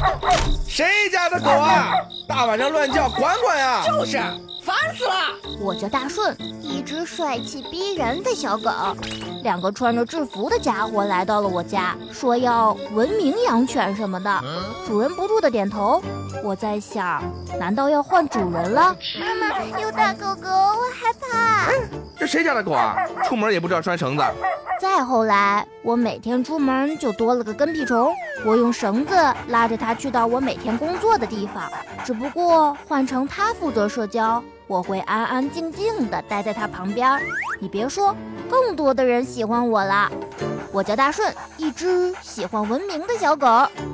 谁家的狗啊？大晚上乱叫，管管呀！ 就是，烦死了！ 我叫大顺，一只帅气逼人的小狗。两个穿着制服的家伙来到了我家，说要文明养犬什么的。主人不住地点头。我在想，难道要换主人了？ 妈妈，有大狗狗，我害怕。 这谁家的狗啊？出门也不知道拴绳子。 再后来，我每天出门就多了个跟屁虫，我用绳子拉着它去到我每天工作的地方。只不过换成它负责社交，我会安安静静地待在它旁边。你别说，更多的人喜欢我了。我叫大顺，一只喜欢文明的小狗。